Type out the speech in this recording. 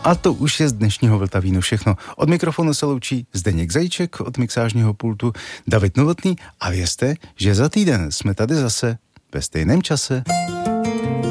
A to už je z dnešního Vltavínu všechno. Od mikrofonu se loučí Zdeněk Zajíček, od mixážního pultu David Novotný a vězte, že za týden jsme tady zase ve stejném čase.